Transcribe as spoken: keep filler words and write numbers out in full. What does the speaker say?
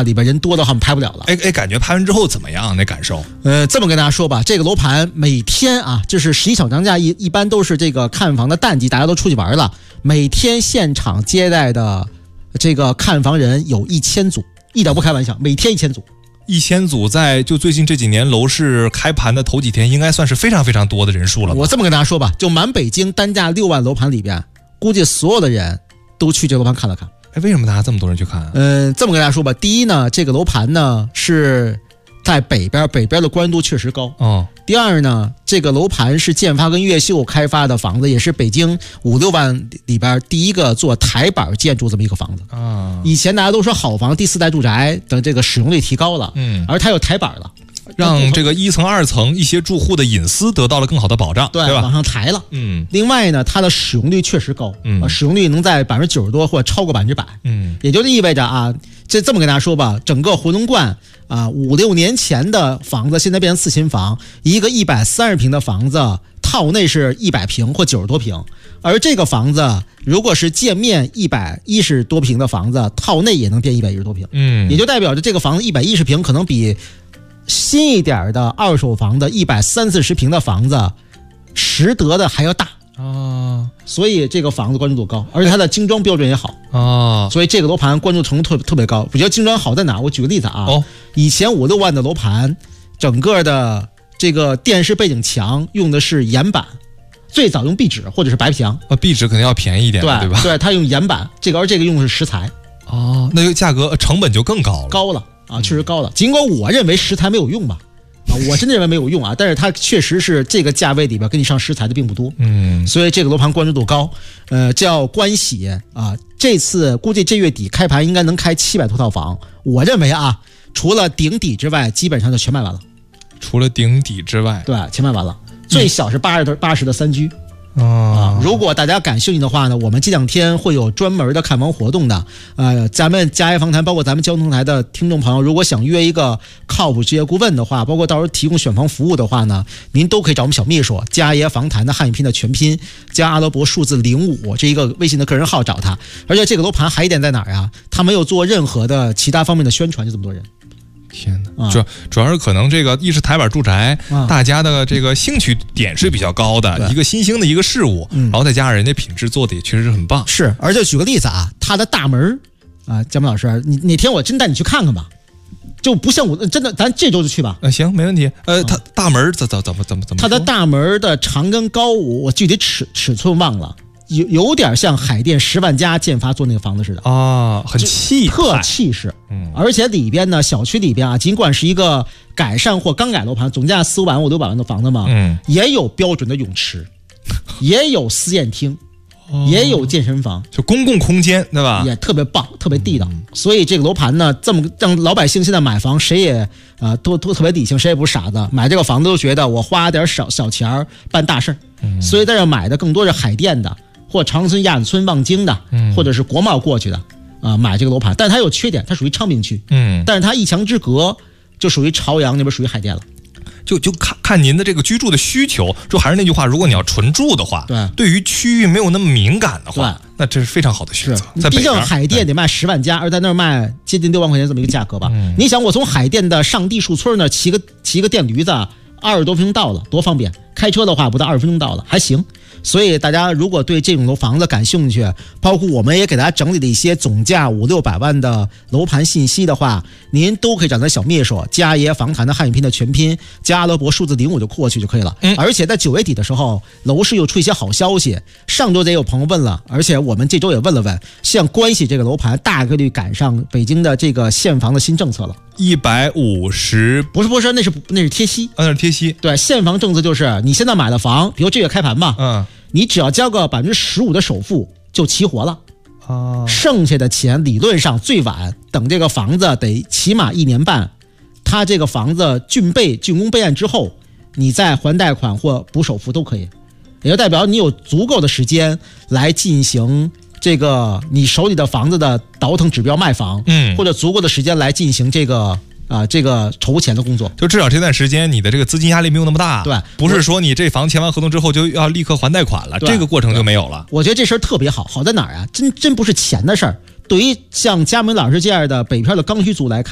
话，里边人多的话，我们拍不了了。 哎哎，感觉拍完之后怎么样？那感受？ 呃，这么跟大家说吧，这个楼盘每天啊，就是十一小长假一一般都是这个看房的淡季，大家都出去玩了，每天现场接待的这个看房人有一千组，一点不开玩笑，每天一千组。 一千组在就最近这几年楼市开盘的头几天，应该算是非常非常多的人数了吧。 我这么跟大家说吧，就满北京单价六万楼盘里边，估计所有的人都去这楼盘看了看。 哎，为什么大家这么多人去看啊？ 嗯、呃，这么跟大家说吧，第一呢，这个楼盘呢是在北边，北边的关注度确实高。 哦。 第二呢，这个楼盘是建发跟越秀开发的房子，也是北京五六万里边第一个做台板建筑这么一个房子啊。 以前大家都说好房第四代住宅的这个使用率提高了， 嗯， 而它有台板了， 让这个一层、二层一些住户的隐私得到了更好的保障， 对， 对吧？ 往上抬了。 嗯。 另外呢，它的使用率确实高， 嗯， 使用率能在百分之九十多或者超过百分之百。 嗯， 也就意味着啊，这这么跟大家说吧，整个回龙观啊，五六年前的房子现在变成次新房，一个一百三十平的房子，套内是一百平或九十多平，而这个房子如果是建面一百一十多平的房子，套内也能变一百一十多平。 嗯， 也就代表着这个房子一百一十平可能比新一点的二手房的一百三四十平的房子实得的还要大啊， 所以这个房子关注度高，而且它的精装标准也好啊， 所以这个楼盘关注程度特特别高。我觉得精装好在哪？我举个例子啊， 哦， 以前五六万的楼盘，整个的这个电视背景墙用的是岩板，最早用壁纸或者是白皮墙啊，壁纸肯定要便宜一点，对对吧？ 对，它用岩板，这个而这个用的是石材， 哦，那个价格成本就更高了， 高了啊，确实高了。尽管我认为石材没有用吧。啊，我真的认为没有用啊，但是它确实是这个价位里边跟你上石材的并不多， 嗯， 所以这个楼盘关注度高，呃，叫关喜啊，这次估计这月底开盘应该能开七百多套房，我认为啊，除了顶底之外，基本上就全卖完了。 除了顶底之外， 对，全卖完了，最小是八十的八十的三居。 啊， 如果大家感兴趣的话呢，我们这两天会有专门的看房活动的。呃，咱们嘉业房谈，包括咱们交通台的听众朋友，如果想约一个靠谱职业顾问的话，包括到时候提供选房服务的话呢，您都可以找我们小秘书嘉业房谈的汉语拼的全拼加阿拉伯数字零五这一个微信的个人号找他。而且这个楼盘还一点在哪儿啊？他没有做任何的其他方面的宣传，就这么多人。 天哪，主要主要是可能这个一是台板住宅， 啊、 大家的这个兴趣点是比较高的，一个新兴的一个事物， 嗯、 然后再加上人家品质做的也确实是很棒。 是，而且举个例子啊，它的大门啊，姜文老师，你哪天我真带你去看看吧，就不像我真的，咱这周就去吧。 呃，行，没问题。呃，它大门怎怎怎么怎么怎么？ 它的大门的长跟高，我具体尺尺寸忘了。有有点像海淀十万家建发做那个房子似的啊，很气特气势， 嗯， 而且里边呢，小区里边啊，尽管是一个改善或刚改楼盘，总价四五百万、五六百万的房子嘛， 嗯， 也有标准的泳池，也有私宴厅，哦、也有健身房， 就公共空间，对吧？ 也特别棒，特别地道。嗯、所以这个楼盘呢，这么让老百姓现在买房，谁也啊、呃、都都特别理性，谁也不是傻子，买这个房子都觉得我花点小小钱办大事儿，嗯，所以在这买的更多是海淀的。或长春亚村望京的， 嗯， 或者是国贸过去的，啊、呃，买这个楼盘，但是它有缺点，它属于昌平区， 嗯， 但是它一墙之隔就属于朝阳那边，属于海淀了， 就就看看您的这个居住的需求。就还是那句话，如果你要纯住的话， 对， 对于区域没有那么敏感的话，那这是非常好的选择。在毕竟海淀得卖十万加，而在那儿卖接近六万块钱这么一个价格吧。 嗯、 你想，我从海淀的上地树村那骑个骑个电驴子，二十多分钟到了，多方便。开车的话不到二十分钟到了，还行。所以大家如果对这种楼房子感兴趣，包括我们也给大家整理了一些总价五六百万的楼盘信息的话，您都可以找咱小秘书嘉业房谈的汉语拼的全拼加阿拉伯数字零五就过去就可以了。 嗯， 而且在九月底的时候，楼市又出一些好消息。上周也有朋友问了，而且我们这周也问了问，像关系这个楼盘大概率赶上北京的这个限房的新政策了。 一百五十不是不是，那是那是贴息， 啊，那是贴息。 对，限房政策就是你现在买了房，比如这月开盘吧， 嗯， 你只要交个百分之十五的首付就齐活了， 啊， 剩下的钱理论上最晚等这个房子得起码一年半，他这个房子竣备竣工备案之后，你再还贷款或补首付都可以，也就代表你有足够的时间来进行这个你手里的房子的倒腾指标卖房， 嗯， 或者足够的时间来进行这个啊、呃，这个筹钱的工作， 就至少这段时间你的这个资金压力没有那么大， 对， 不是说你这房签完合同之后就要立刻还贷款了，这个过程就没有了。 我觉得这事儿特别好，好在哪儿啊？真真不是钱的事儿。对于像佳明老师这样的北漂的刚需族来看。